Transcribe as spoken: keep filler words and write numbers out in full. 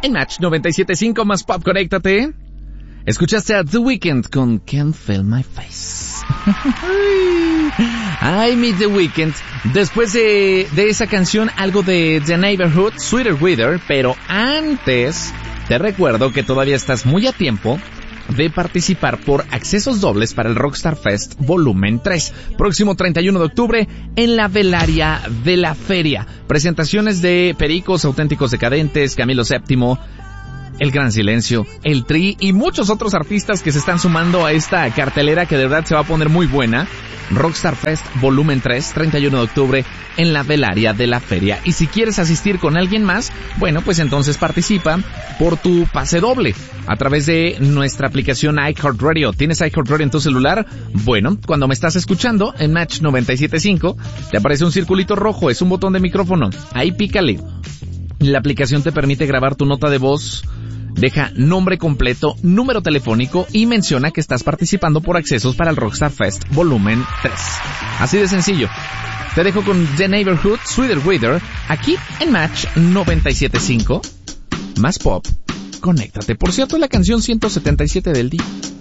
en Match noventa y siete punto cinco más pop, conéctate. Escuchaste a The Weeknd con Can't Feel My Face. Ay, mi The Weeknd. Después de, de esa canción, algo de The Neighborhood, Sweeter Weather, pero antes te recuerdo que todavía estás muy a tiempo de participar por accesos dobles para el Rockstar Fest Volumen tres, próximo treinta y uno de octubre en la Velaria de la Feria. Presentaciones de Pericos, Auténticos Decadentes, Camilo séptimo, El Gran Silencio, El Tri y muchos otros artistas que se están sumando a esta cartelera que de verdad se va a poner muy buena. Rockstar Fest Volumen tres, treinta y uno de octubre en la Velaria de la Feria. Y si quieres asistir con alguien más, bueno, pues entonces participa por tu pase doble a través de nuestra aplicación iHeartRadio. ¿Tienes iHeartRadio en tu celular? Bueno, cuando me estás escuchando en Match noventa y siete punto cinco, te aparece un circulito rojo, es un botón de micrófono. Ahí pícale. La aplicación te permite grabar tu nota de voz. Deja nombre completo, número telefónico y menciona que estás participando por accesos para el Rockstar Fest Volumen tres. Así de sencillo. Te dejo con The Neighborhood, Sweeter Weather, aquí en Match noventa y siete punto cinco. Más pop. Conéctate. Por cierto, es la canción ciento setenta y siete del día.